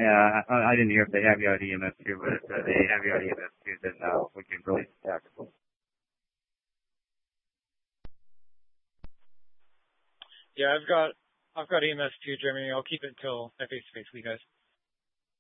I didn't hear if they have you at EMS2, but if they have you at EMS2, then we can really tackle. Yeah, I've got EMS2, Jeremy. I'll keep it until that face-to-face with you guys.